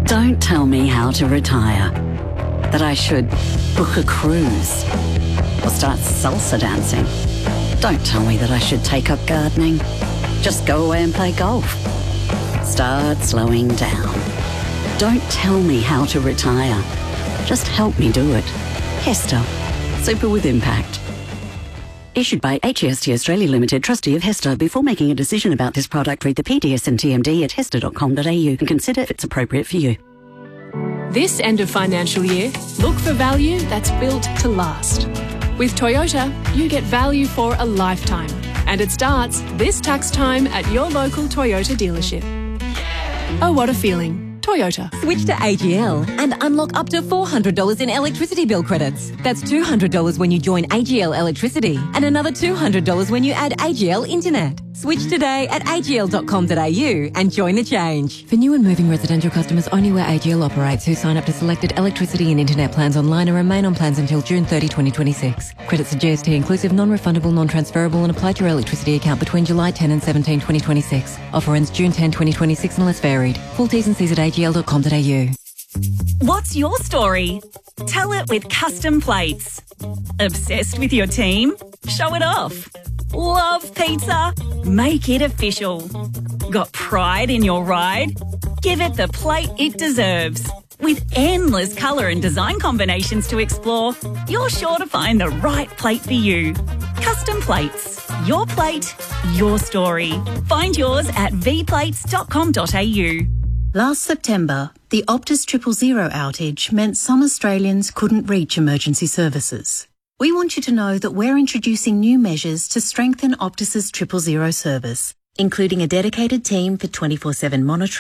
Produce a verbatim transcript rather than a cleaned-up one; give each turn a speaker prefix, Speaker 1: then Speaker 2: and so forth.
Speaker 1: Don't tell me how to retire. That I should book a cruise or start salsa dancing. Don't tell me that I should take up gardening. Just go away and play golf. Start slowing down. Don't tell me how to retire. Just help me do it. Hester. Super with impact. Issued by H E S T Australia Limited, trustee of Hester. Before making a decision about this product, read the P D S and T M D at hester dot com dot a u and consider if it's appropriate for you.
Speaker 2: This end of financial year, look for value that's built to last. With Toyota, you get value for a lifetime. And it starts this tax time at your local Toyota dealership. Oh, what a feeling. Toyota.
Speaker 3: Switch to A G L and unlock up to four hundred dollars in electricity bill credits. That's two hundred dollars when you join A G L Electricity and another two hundred dollars when you add A G L Internet. Switch today at a g l dot com dot a u and join the change. For new and moving residential customers, only where A G L operates, who sign up to selected electricity and internet plans online and remain on plans until June thirtieth, twenty twenty-six. Credits are G S T inclusive, non-refundable, non-transferable and apply to your electricity account between July tenth and seventeenth, twenty twenty-six. Offer ends June tenth, twenty twenty-six unless varied. Full T's and C's at a g l dot com dot a u.
Speaker 4: What's your story? Tell it with Custom Plates. Obsessed with your team? Show it off. Love pizza? Make it official. Got pride in your ride? Give it the plate it deserves. With endless colour and design combinations to explore, you're sure to find the right plate for you. Custom Plates. Your plate, your story. Find yours at v plates dot com dot a u.
Speaker 5: Last September, the Optus Triple Zero outage meant some Australians couldn't reach emergency services. We want you to know that we're introducing new measures to strengthen Optus's Triple Zero service, including a dedicated team for twenty-four seven monitoring,